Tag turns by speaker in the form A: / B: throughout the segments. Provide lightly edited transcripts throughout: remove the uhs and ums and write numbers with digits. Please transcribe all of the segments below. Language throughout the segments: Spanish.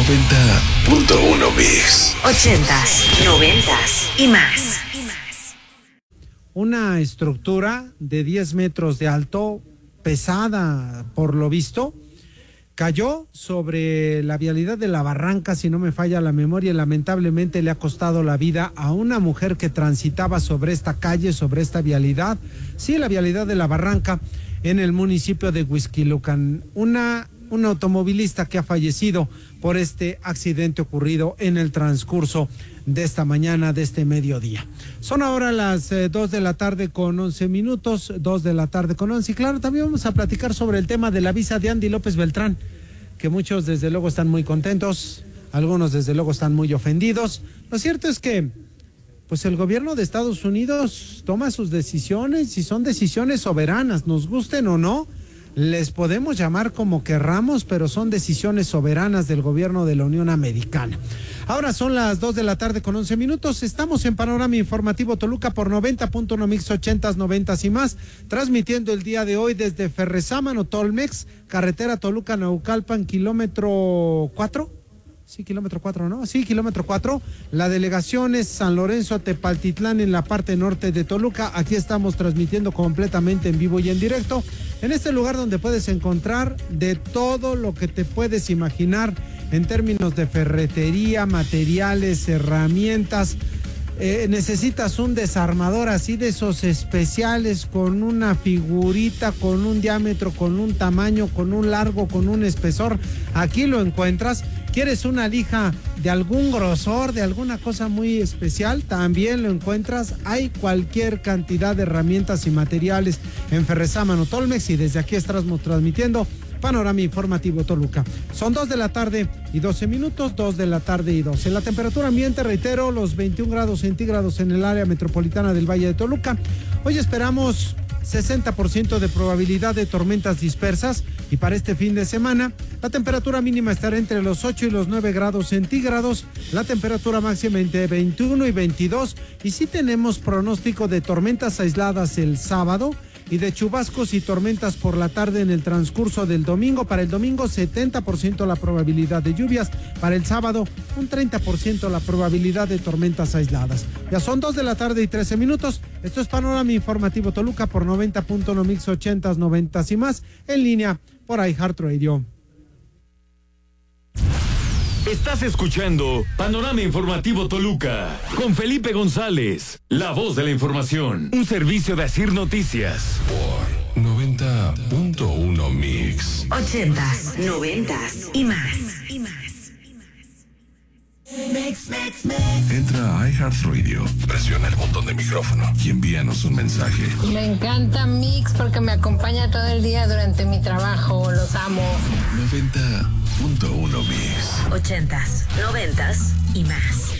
A: 90.1 Mix.
B: 80s, 90s y más.
C: Una estructura de 10 metros de alto, pesada por lo visto, cayó sobre la vialidad de La Barranca, si no me falla la memoria, y lamentablemente le ha costado la vida a una mujer que transitaba sobre esta calle, sobre esta vialidad, sí, la vialidad de La Barranca, en el municipio de Huixquilucan. Un automovilista que ha fallecido por este accidente ocurrido en el transcurso de esta mañana, de este mediodía. Son ahora las 2 de la tarde con 11 minutos, 2 de la tarde con 11. Y claro, también vamos a platicar sobre el tema de la visa de Andy López Beltrán, que muchos desde luego están muy contentos, algunos desde luego están muy ofendidos. Lo cierto es que pues el gobierno de Estados Unidos toma sus decisiones y son decisiones soberanas, nos gusten o no. Les podemos llamar como querramos, pero son decisiones soberanas del gobierno de la Unión Americana. Ahora son las 2 de la tarde con 11 minutos. Estamos en Panorama Informativo Toluca por 90.1 Mix 80s, 90s y más, transmitiendo el día de hoy desde Ferrezámano, Tolmex, carretera Toluca-Naucalpan, kilómetro 4. Sí, kilómetro 4, ¿no? Sí, kilómetro 4. La delegación es San Lorenzo Tepaltitlán en la parte norte de Toluca. Aquí estamos transmitiendo completamente en vivo y en directo. En este lugar donde puedes encontrar de todo lo que te puedes imaginar en términos de ferretería, materiales, herramientas. Necesitas un desarmador así de esos especiales con una figurita, con un diámetro, con un tamaño, con un largo, con un espesor. Aquí lo encuentras. ¿Quieres una lija de algún grosor, de alguna cosa muy especial? También lo encuentras. Hay cualquier cantidad de herramientas y materiales en Ferrezámano, Tolmex, y desde aquí estamos transmitiendo Panorama Informativo Toluca. Son 2 de la tarde y 12 minutos, 2 de la tarde y 12. La temperatura ambiente, reitero, los 21 grados centígrados en el área metropolitana del Valle de Toluca. Hoy esperamos 60% de probabilidad de tormentas dispersas y para este fin de semana la temperatura mínima estará entre los 8 y los 9 grados centígrados, la temperatura máxima entre 21 y 22 y sí tenemos pronóstico de tormentas aisladas el sábado y de chubascos y tormentas por la tarde en el transcurso del domingo. Para el domingo 70% la probabilidad de lluvias, para el sábado un 30% la probabilidad de tormentas aisladas. Ya son 2 de la tarde y 13 minutos. Esto es Panorama Informativo Toluca por 90.1 Mix 80s, 90s y más, en línea por iHeartRadio.
D: Estás escuchando Panorama Informativo Toluca con Felipe González, la voz de la información, un servicio de Asir Noticias.
A: Por 90.1 Mix.
B: 80s, 90s y más.
A: Entra a iHeartRadio, presiona el botón de micrófono y envíanos un mensaje.
E: Me encanta Mix porque me acompaña todo el día durante mi trabajo. Los amo.
A: 90.1 Mix.
B: 80s, 90s y más.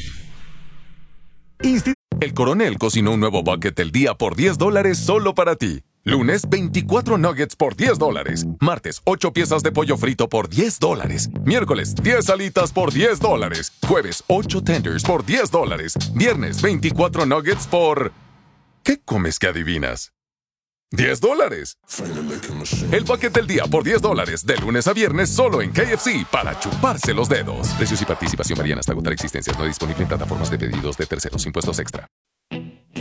F: El Coronel cocinó un nuevo bucket del día por $10 solo para ti. Lunes, 24 nuggets por $10. Martes, 8 piezas de pollo frito por $10. Miércoles, 10 alitas por $10. Jueves, 8 tenders por $10. Viernes, 24 nuggets por... ¿Qué comes que adivinas? $10. El bucket del día por $10, de lunes a viernes solo en KFC, para chuparse los dedos. Precios y participación varían hasta agotar existencias. No disponible en plataformas de pedidos de terceros. Impuestos extra.